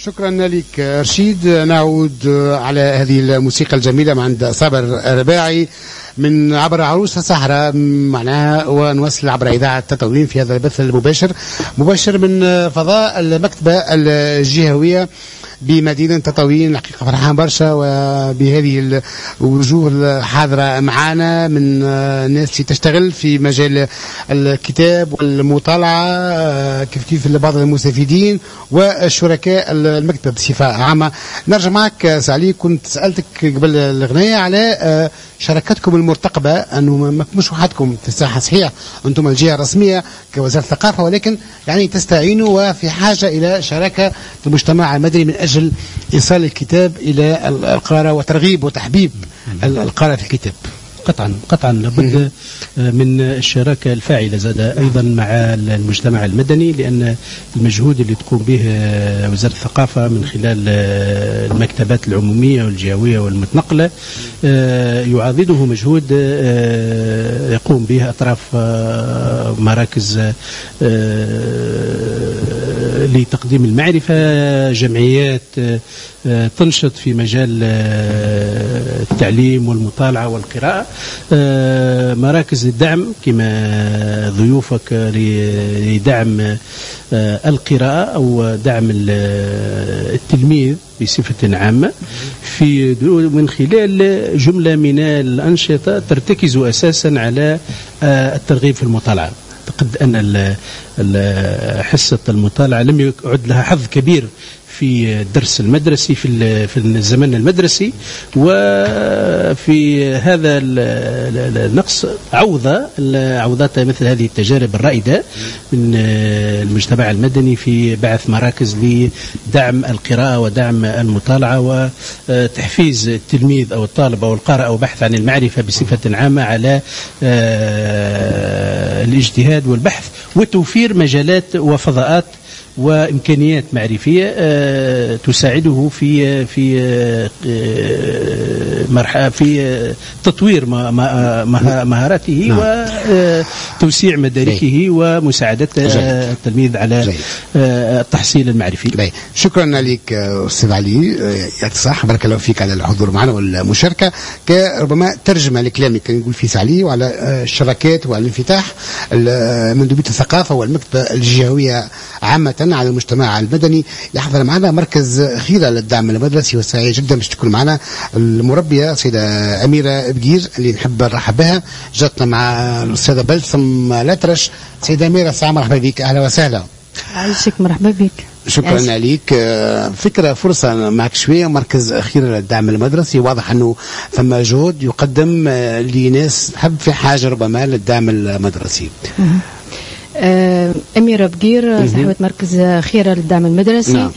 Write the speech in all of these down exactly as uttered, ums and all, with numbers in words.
شكرا لك رشيد. نعود على هذه الموسيقى الجميلة من عند صابر رباعي من عبر عروس الصحراء معناها، ونوصل عبر إذاعة تطاوين في هذا البث المباشر مباشر من فضاء المكتبة الجهوية بمدينة تطاوين. الحقيقة فرحان برشا وبهذه الوجوه الحاضرة معنا من الناس اللي تشتغل في مجال الكتاب والمطالعة، كيف كيف بعض المستفيدين والشركاء المكتبة بصفة عامة. نرجع معك سعلي، كنت سألتك قبل الغناية على شراكتكم المرتقبة، أنه ما مش وحدكم في الساحة، صحيح أنتم الجهة الرسمية كوزارة الثقافة، ولكن يعني تستعينوا وفي حاجة إلى شراكة المجتمع المدني من أجل إيصال الكتاب إلى القارة وترغيب وتحبيب القارة في الكتاب. قطعا قطعا لابد من الشراكة الفاعلة زاد أيضا مع المجتمع المدني، لأن المجهود اللي تقوم به وزارة الثقافة من خلال المكتبات العمومية والجهوية والمتنقلة يعاضده مجهود يقوم به أطراف مراكز لتقديم المعرفة، جمعيات تنشط في مجال التعليم والمطالعة والقراءة، مراكز الدعم كما ضيوفك لدعم القراءة أو دعم التلميذ بصفة عامة، في من خلال جملة من الأنشطة ترتكز أساسا على الترغيب في المطالعة. أعتقد أن حصة المطالعة لم يعد لها حظ كبير في الدرس المدرسي في في الزمن المدرسي، وفي هذا النقص عوضة عوضات مثل هذه التجارب الرائدة من المجتمع المدني في بعث مراكز لدعم القراءة ودعم المطالعة وتحفيز التلميذ أو الطالب أو القارئ أو بحث عن المعرفة بصفة عامة على الاجتهاد والبحث وتوفير مجالات وفضاءات وإمكانيات معرفية تساعده في في مرحلة في تطوير مهاراته وتوسيع مداركه ومساعدة التلميذ على التحصيل المعرفي. شكرا لك أستاذ علي، يعطيك الصحة، بارك الله فيك على الحضور معنا والمشاركة، كربما ترجمة لكلامك كان يقول في سعلي وعلى الشراكات وعلى الانفتاح مندوبية الثقافة والمكتبة الجهوية عامة على المجتمع المدني. يحضر معنا مركز خيرة للدعم المدرسي، وسعيد جدا باش تكون معنا المربية سيدة أميرة بقير اللي نحب نرحب بها، جاتنا مع الأستاذة بلسم الأطرش. سيدة أميرة السلام، مرحبا بك، أهلا وسهلا. عايشك، مرحبا بك. شكرا لك. فكرة فرصة معك شوية، مركز خيرة للدعم المدرسي، واضح أنه ثم جهد يقدم لناس تحب في حاجة ربما للدعم المدرسي. أميرة بقير صاحبة مركز خيرة للدعم المدرسي. نعم.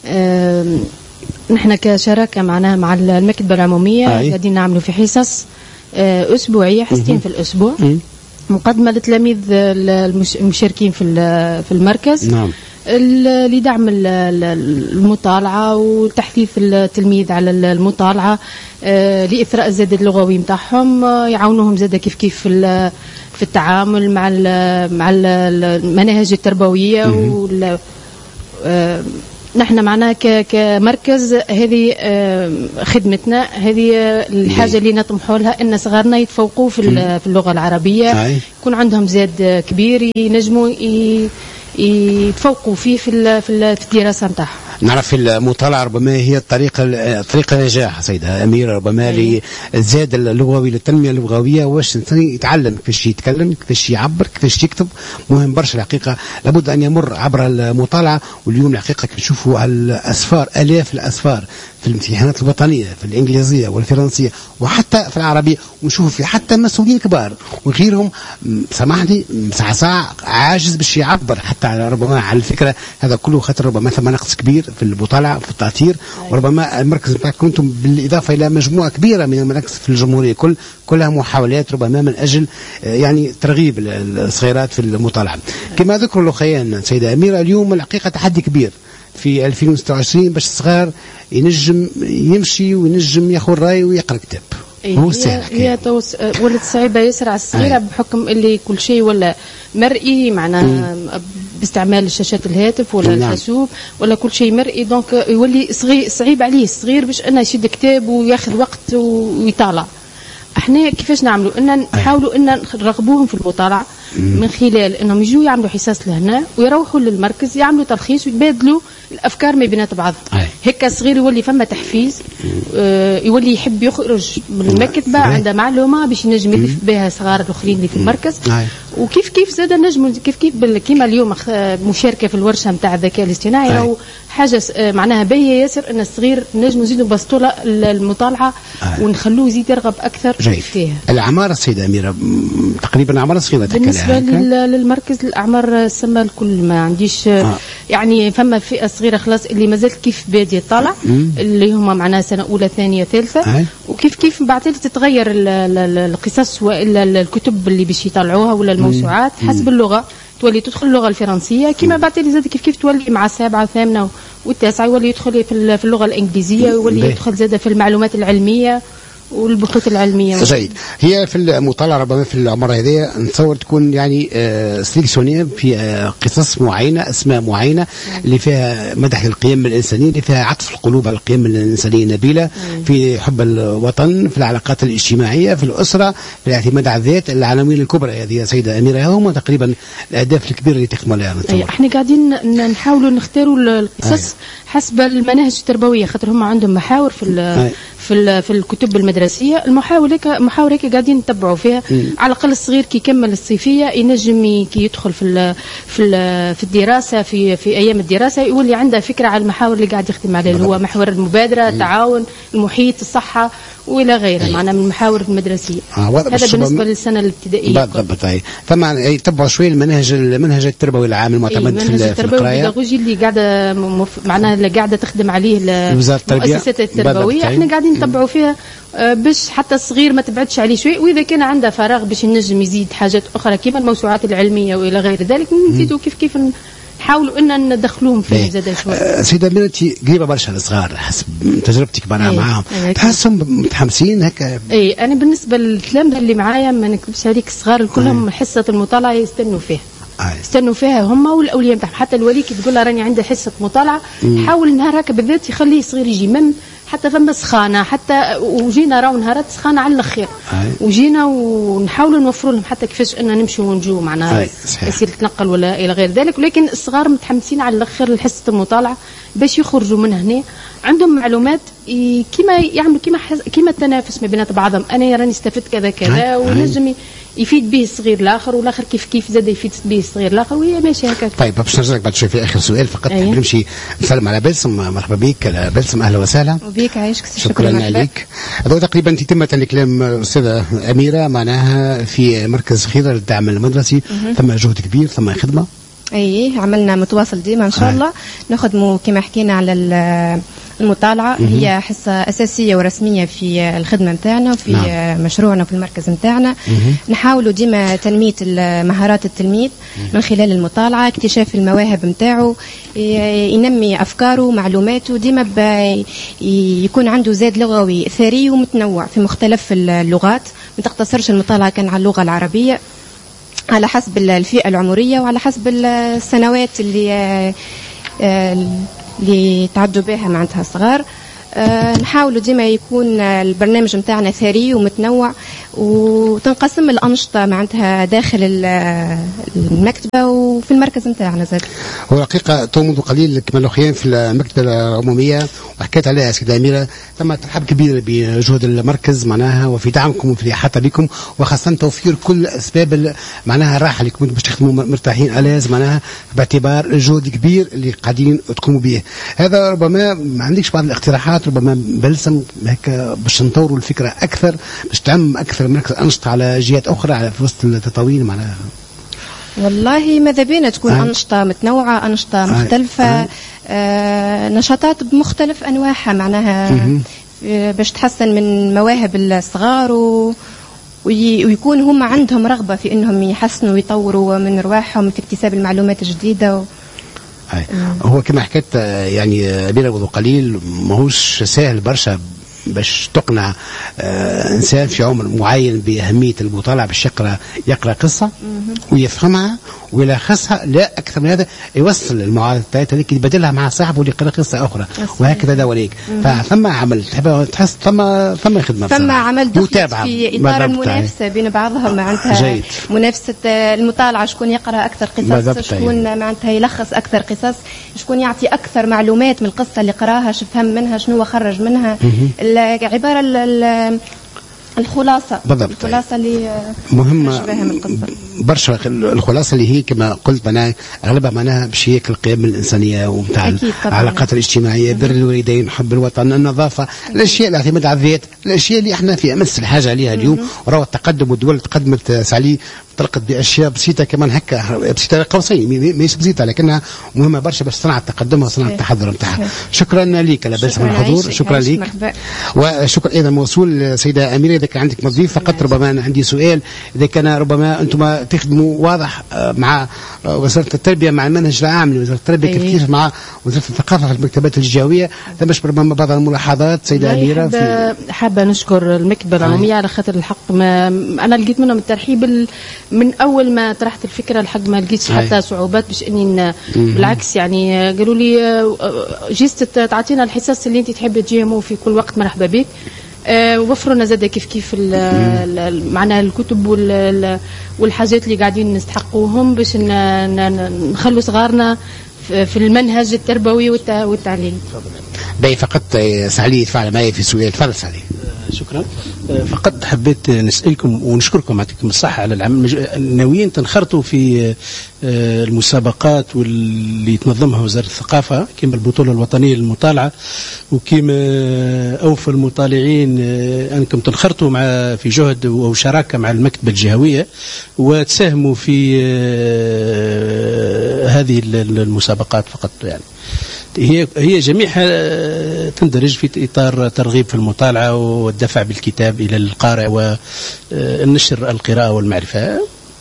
نحن كشراكة معناها مع المكتبة العمومية قاعدين نعملوا في حصص أسبوعية، حصتين في الأسبوع، مم. مقدمة لتلاميذ المشاركين في في المركز. نعم. لدعم المطالعة وتحثيث التلميذ على المطالعة، لإثراء الزاد اللغوي متاعهم، يعاونوهم زاد كيف كيف في في التعامل مع مع المناهج التربوية. نحن معنا كمركز هذه خدمتنا، هذه الحاجة اللي نطمحوا لها، ان صغارنا يتفوقوا في في اللغة العربية، يكون عندهم زاد كبير ينجموا يتفوقوا فيه في في الدراسة نتاعهم. نعرف المطالعة ربما هي الطريقة طريقة نجاح سيدة أميرة، ربما للزاد اللغوي للتنمية اللغوية، واش الإنسان يتعلم كيفاش يتكلم، كيفاش يعبر، كيفاش يكتب، مهم برشا الحقيقة. لابد أن يمر عبر المطالعة. واليوم الحقيقة نشوفوا الأسفار، آلاف الأسفار في الامتحانات الوطنية في الإنجليزية والفرنسية وحتى في العربية، ونشوفوا في حتى مسؤولين كبار وغيرهم سامحني ساعة ساعة عاجز باش يعبر حتى على ربما على الفكرة. هذا كله خاطر ربما ثم نقص كبير في المطالعة في التأثير. وربما المركز بتاعكم انتم بالإضافة إلى مجموعة كبيرة من المراكز في الجمهورية كل كلها محاولات ربما من أجل يعني ترغيب الصغيرات في المطالعة. كما ذكروا الأخيان سيدة أميرة، اليوم الحقيقة تحدي كبير في ألفين وستة وعشرين باش الصغار ينجم يمشي وينجم ياخذ راي ويقرأ كتاب. هو سهل هي توس ولد صعيبة يسرع الصغيرة بحكم اللي كل شيء ولا مرئي، معنا باستعمال شاشات الهاتف ولا نعم. الحاسوب ولا كل شيء مرئي، دونك يولي صغير صعيب عليه الصغير باش انه يشد كتاب وياخذ وقت ويطالع. احنا كيفاش نعملوا؟ ان نحاولوا ان نرغبوهم في المطالعه من خلال انهم يجوا يعملوا حصص لهنا ويروحوا للمركز يعملوا تلخيص ويتبادلوا الافكار ما بينات بعض. هيك صغير يولي فما تحفيز، اه يولي يحب يخرج من المكتبه عنده معلومه باش ينجم يلف بها صغار الاخرين اللي في المركز. وكيف كيف زاد نجم كيف كيف كيما اليوم مشاركه في الورشه نتاع الذكاء الاصطناعي او حاجه معناها باهيه ياسر ان الصغير نجم نزيدوا نبسطوا له المطالعه ونخلوه يزيد يرغب اكثر فيها. الاعمار السيده اميره تقريبا اعمار صغيره بالنسبه للمركز الاعمار سما الكل ما عنديش آه. يعني فما فئه صغيره خلاص اللي مازالت كيف باديه يطالع اللي هما معناها سنه اولى ثانيه ثالثه آه. وكيف كيف بعد تتغير القصص والا الكتب اللي باش يطلعوها ولا الموسوعات حسب اللغه، تولي تدخل اللغه الفرنسيه كيما بعد زاد كيف كيف تولي مع السابعه والثامنه والتاسعه يولي يدخل في اللغه الانجليزيه ويولي يدخل زاد في المعلومات العلميه والبحوث اللي جيد. هي في المطالعه ربما في العمر هذه نتصور تكون يعني آه سيليكسيونير في آه قصص معينه، اسماء معينه اللي فيها مدح القيم الانسانيه، اللي فيها عطف القلوب على القيم الانسانيه النبيله، في حب الوطن، في العلاقات الاجتماعيه، في الاسره، في الاعتماد على الذات، العناوين الكبرى هذه يا سيده اميره هم تقريبا الاهداف الكبيره اللي تخدم عليها. أي احنا قاعدين نحاولوا نختاروا القصص أي. حسب المناهج التربويه، خاطر هم عندهم محاور في في في الكتب المدرسيه، المحاور هيك محاور هيك قاعدين نتبعوا فيها م. على الاقل الصغير كي يكمل الصيفيه ينجم كي يدخل في ال في ال في الدراسه في في ايام الدراسه يولي عنده فكره على المحاور اللي قاعد يخدم عليه اللي هو محور المبادره، التعاون، المحيط، الصحه والى غيره معنا من المحاور المدرسية. آه هذا بالنسبه للسنه الابتدائيه بالضبط. اي طبعا يتبعوا شويه المنهج المنهج التربوي العام المعتمد في المنهج التربوي البيداغوجي اللي قاعده مف... معناها اللي قاعده تخدم عليه المؤسسات التربويه، احنا قاعدين نتبعوا فيها باش حتى الصغير ما تبعدش عليه شوي، واذا كان عنده فراغ باش ينجم يزيد حاجات اخرى كما الموسوعات العلميه والى غير ذلك نزيدوا كيف كيف نحاولوا ان ندخلوهم فيه زاد شوي. أه سيده اميره انت قريبه برشا للصغار حسب تجربتك معنا معاهم، تحسهم متحمسين هكا؟ اي انا بالنسبه للتلامذه اللي معايا ما نكذبش عليك الصغار كلهم حصه المطالعه يستنوا فيها. يستنوا فيها هما والاولياء نتاعهم، حتى الولي كي تقول له راني عندي حصه مطالعه حاول نهار هكا بالذات يخليه صغير يجي من حتى فما سخانه حتى وجينا راهو نهارات سخانه على الاخير وجينا ونحاولوا نوفروا لهم حتى كيفاش ان نمشوا ونجوا معناها يصير تنقل ولا الى غير ذلك، ولكن الصغار متحمسين على الاخر لحصه المطالعه باش يخرجوا من هنا عندهم معلومات كيما يعملوا كيما كيما التنافس ما بين بعضهم، انا راني استفدت كذا كذا ونجم يفيد به الصغير الاخر والاخر كيف كيف زاد يفيد به الصغير الاخر وهي ماشيه هكا. طيب باش نرجع لك بعد شوي في اخر سؤال فقط أيه. نمشي نسلم على بلسم. مرحبا بك بلسم، اهلا وسهلا. وبيك عايشك، شكرا لك. هذا تقريبا تتم كلام الاستاذه اميره معناها في مركز خضر للدعم المدرسي، ثم جهد كبير ثم خدمه. اي عملنا متواصل ديما ان شاء الله آه. ناخذ كما حكينا على المطالعة مم. هي حصة أساسية ورسمية في الخدمة نتاعنا وفي نعم. مشروعنا في المركز نتاعنا. نحاولوا ديما تنمية مهارات التلميذ مم. من خلال المطالعة، اكتشاف المواهب نتاعو، ينمي أفكاره ومعلوماته، ديما يكون عنده زاد لغوي ثري ومتنوع في مختلف اللغات، ما تقتصرش المطالعة كان على اللغة العربية، على حسب الفئة العمرية وعلى حسب السنوات اللي اللي تعدوا بها معناتها الصغار. أه نحاولوا ديما يكون البرنامج نتاعنا ثري ومتنوع، وتنقسم الأنشطة معناتها داخل المكتبة وفي المركز نتاعنا زاد. هو حقيقة تو منذ قليل كما الأخيان في المكتبة العمومية وحكيت عليها سيدة أميرة، ثم ترحب كبير بجهد المركز معناها وفي دعمكم وفي الإحاطة بكم، وخاصة توفير كل أسباب معناها الراحة اللي كنتم باش تخدموا مرتاحين ألاز معناها باعتبار الجهد الكبير اللي قاعدين تقوموا به. هذا ربما ما عندكش بعض الاقتراحات ربما بلسم هكا باش نطوروا الفكرة أكثر باش تعم أكثر المركز أنشطة على جهات أخرى على في وسط التطاوين معناها؟ والله ماذا بينا تكون آه. أنشطة متنوعة، أنشطة مختلفة، آه. آه نشاطات بمختلف أنواعها معناها آه باش تحسن من مواهب الصغار و ويكون هم عندهم رغبة في أنهم يحسنوا ويطوروا من رواحهم في اكتساب المعلومات الجديدة و... هو كما حكيت يعني أميرة منذ قليل ماهوش سهل برشا باش تقنع آه انسان في عمر معين باهميه المطالعه، باش يقرا يقرا قصه ويفهمها ويلخصها، لا اكثر من هذا، يوصل المعارضه بتاعتها اللي يبدلها مع صاحبه واللي يقرا قصه اخرى، وهكذا دواليك. فثم عمل تحس ثم ثم خدمه، ثم عمل دخلت في اطار المنافسه بين بعضهم، معناتها منافسه المطالعه، شكون يقرا اكثر قصص، شكون معناتها يلخص اكثر قصص، شكون يعطي اكثر معلومات من القصه اللي قراها، شو فهم منها، شنو خرج منها، العباره الخلاصه بالضبط. الخلاصه اللي مهمه برشا، الخلاصه اللي هي كما قلت معناها اغلبها معناها باش هيك القيم الانسانيه ومتاع العلاقات الاجتماعيه، بر الوالدين، حب الوطن، النظافه، الاشياء الاعتماد على الذات، الاشياء اللي احنا في امس الحاجه عليها اليوم. وراء التقدم والدول تقدمت سعلي طلقت باشياء بسيطه كمان هكا، بسيطه قوسين مش بسيطه لكنها مهمه برشا باش تصنع التقدم وصنع التحضر نتاعها. شكرا لك لا باس من الحضور، شكرا لك، وشكرا ايضا موصول سيده اميره. اذا كان عندك مضيف فقط، ربما أنا عندي سؤال، اذا كان ربما انتم تخدموا واضح مع وزاره التربيه مع المنهج العام لوزاره التربيه كيف مع وزاره الثقافه في المكتبات الجهويه، ثماش ربما بعض الملاحظات سيده اميره؟ حابه حابه نشكر المكتبه العموميه على خاطر الحق ما انا لقيت منهم الترحيب من اول ما طرحت الفكره لحد ما لقيتش حتى صعوبات باش اني بالعكس، يعني قالوا لي جيست تعطينا الحصص اللي انت تحب تجيهم في كل وقت، مرحبا بك. أه وفروا لنا زاد كيف كيف معناها الكتب والحاجات اللي قاعدين نستحقوهم باش نخلوا صغارنا في المنهج التربوي والتعليمي. باهي، فقط سعلي يتفاعل معي في سؤال، تفضل سعلي. شكرا. فقط حبيت نسألكم ونشكركم، يعطيكم الصحة على العمل. ناويين تنخرطوا في المسابقات واللي تنظمها وزارة الثقافة كما البطولة الوطنية للمطالعة، وكما أوفى المطالعين أنكم تنخرطوا مع في جهد أو شراكة مع المكتبة الجهوية وتساهموا في هذه المسابقات فقط. يعني هي هي جميعها تندرج في إطار ترغيب في المطالعة والدفع بالكتاب إلى القارئ والنشر القراءة والمعرفة.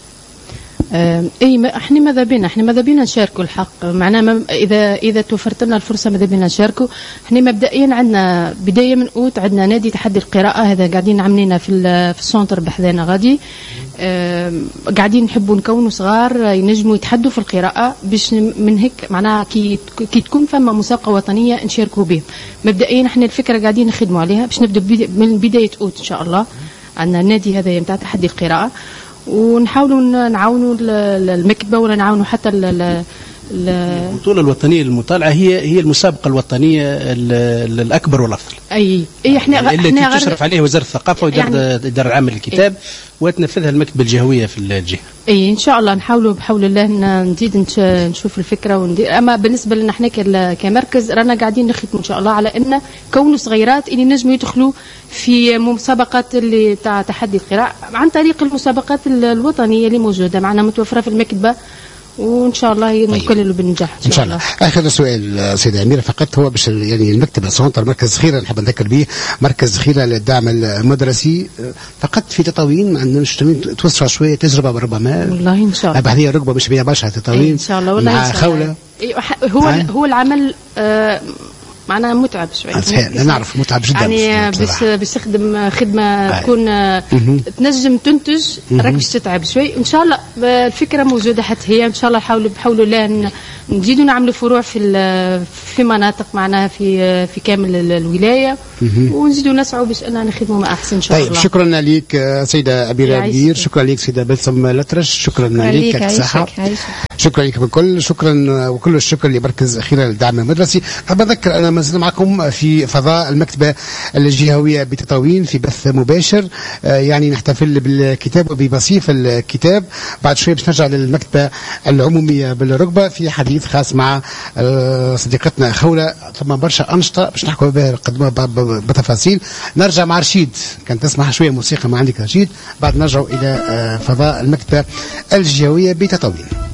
اي احنا ماذا بينا احنا ماذا بينا نشاركوا الحق، معناها اذا اذا توفرت لنا الفرصه ماذا بينا نشاركوا. احنا مبدئيا عندنا بدايه من اوت عندنا نادي تحدي القراءه، هذا قاعدين عاملينه في في السونتر بحذانا غادي. اه قاعدين نحبوا نكونوا صغار ينجموا يتحدوا في القراءه باش من هيك معناها كي كي تكون فما مسابقه وطنيه نشاركوا بهم. مبدئيا احنا الفكره قاعدين نخدموا عليها باش نبدا من بدايه اوت ان شاء الله. عندنا النادي هذا نتاع تحدي القراءه، ونحاولوا نعاونوا المكتبه ولا نعاونوا حتى البطوله الوطنيه للمطالعه. هي هي المسابقه الوطنيه الاكبر والافضل. اي اي احنا التي احنا تشرف عليها وزاره الثقافه واداره يعني العامه للكتاب وتنفذها المكتبه الجهويه في الجهه. اي ان شاء الله نحاولوا بحول الله نزيد نشوف الفكره وندير. اما بالنسبه لنا احنا كمركز رانا قاعدين نخدموا ان شاء الله على ان كونوا صغيرات اللي نجموا يدخلوا في مسابقات اللي تاع تحدي القراءه عن طريق المسابقات الوطنيه اللي موجوده معنا متوفره في المكتبه، وان شاء الله نكللوا بالنجاح ان شاء الله. اخر سؤال سيده اميره فقط، هو باش يعني المكتبه سونتر مركز ذخيره نحب نذكر به، مركز ذخيره للدعم المدرسي فقط في تطاوين، ما عندناش توسع شويه تجربه ربما والله ان شاء الله بعديه ركبه مش بيها برشا تطاوين ان شاء الله والله مع خوله. هو هو العمل آه معناها متعب شوي. صحيح نعرف متعب جدا يعني بس باش تخدم خدمه تكون تنجم تنتج راك باش تتعب شوي. ان شاء الله الفكره موجوده حتى هي ان شاء الله نحاولوا بحول الله نزيدوا نعملوا فروع في في مناطق معناها في في كامل الولايه ونزيدوا نسعوا باش اننا نخدموا ما احسن ان شاء الله. طيب شكرا لك سيده أميرة بدير، شكرا لك سيده بلسم لطرش، شكرا لك الصحه، شكرا لك بالكل، شكرا وكل الشكر لمركز ذخيره للدعم المدرسي. حاب اذكر انا ما زلنا معكم في فضاء المكتبه الجهويه بتطاوين في بث مباشر، يعني نحتفل بالكتاب وبمصيف الكتاب. بعد شويه باش نرجع للمكتبه العموميه بالركبه في حديث خاص مع صديقتنا خوله، ثم برشا انشطه باش نحكوا بها نقدموها بتفاصيل. نرجع مع رشيد، كان تسمح شويه موسيقى ما عندك رشيد، بعد نرجع الى فضاء المكتبه الجهويه بتطاوين.